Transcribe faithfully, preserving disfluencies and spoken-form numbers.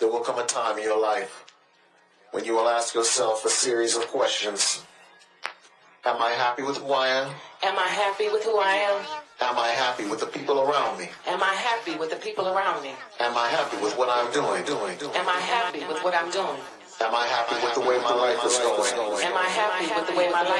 There will come a time in your life when you will ask yourself a series of questions. Am I happy with who I am? Am I happy with who I am? Am I happy with the people around me? Am I happy with the people around me? Am I happy with what I'm doing? Doing? Am I happy with what I'm doing? Am I happy with the way my life is going? Am I happy with the way my life